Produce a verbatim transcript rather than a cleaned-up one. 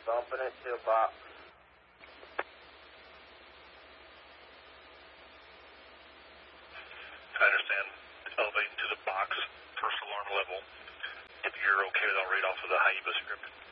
bumping it to a box. I understand. Elevating to the box, first alarm level. If you're okay with, I'll read off of the Haiba script.